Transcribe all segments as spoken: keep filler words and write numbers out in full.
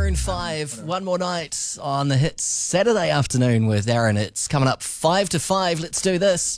Maroon five, one more night on the Hits Saturday afternoon with Aaron. It's coming up five to five. Let's do this.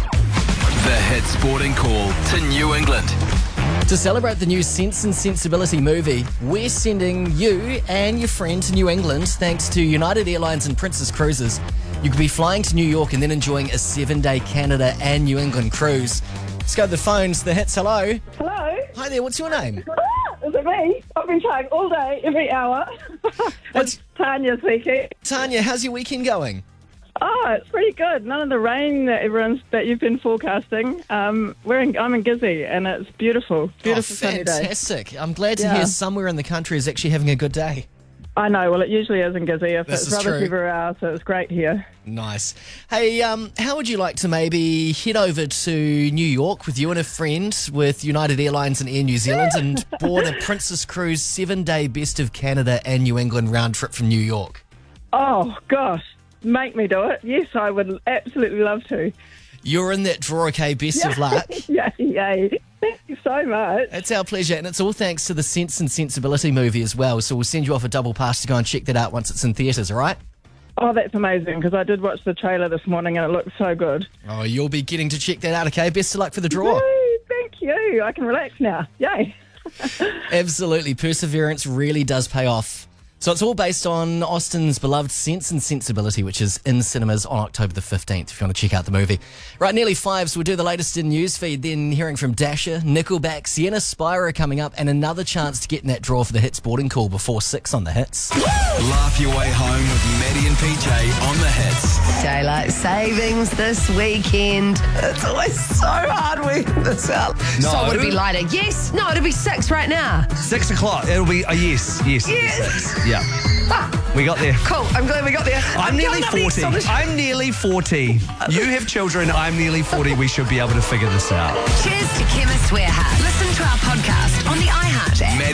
The Hit Sporting Call to New England. To celebrate the new Sense and Sensibility movie, we're sending you and your friend to New England thanks to United Airlines and Princess Cruises. You could be flying to New York and then enjoying a seven-day Canada and New England cruise. Let's go to the phones. The Hits, hello. Hello. Hi there, what's your name? Is it me? I've been trying all day, every hour. What's- It's Tanya speaking. Tanya, how's your weekend going? Oh, it's pretty good. None of the rain that everyone's that you've been forecasting. Um, we're in, I'm in Gizzy, and it's beautiful, beautiful oh, sunny day. fantastic. I'm glad to Yeah. hear somewhere in the country is actually having a good day. I know. Well, it usually is in Gizzy. If This it's is rubbish true. everywhere else, so it's great here. Nice. Hey, um, how would you like to maybe head over to New York with you and a friend with United Airlines and Air New Zealand and board a Princess Cruise seven-day Best of Canada and New England round trip from New York? Oh gosh, make me do it. Yes, I would absolutely love to. You're in that draw, okay? Best of luck. Yay, yay. Thank you so much. It's our pleasure, and it's all thanks to the Sense and Sensibility movie as well, so we'll send you off a double pass to go and check that out once it's in theatres, all right? Oh, that's amazing, because I did watch the trailer this morning and it looked so good. Oh, you'll be getting to check that out, okay? Best of luck for the draw. Yay, thank you. I can relax now. Yay. Absolutely. Perseverance really does pay off. So it's all based on Austin's beloved Sense and Sensibility, which is in cinemas on October the fifteenth, if you want to check out the movie. Right, nearly five, so we'll do the latest in newsfeed, then hearing from Dasher, Nickelback, Sienna Spira coming up, and another chance to get in that draw for the Hit Sporting Call before six on the Hits. Laugh your way home with Maddie and P J on the Hits. Daylight savings this weekend. It's always so hard working this out. No. So would it be lighter? Yes. No, it'll be six right now. Six o'clock. It'll be a yes, yes. Yes. Yeah. We got there. Cool. I'm glad we got there. I'm nearly going up next forty. on the show. I'm nearly forty. You have children. I'm nearly forty. We should be able to figure this out. Cheers to Chemist Warehouse. Listen to our podcast on the iHeart app.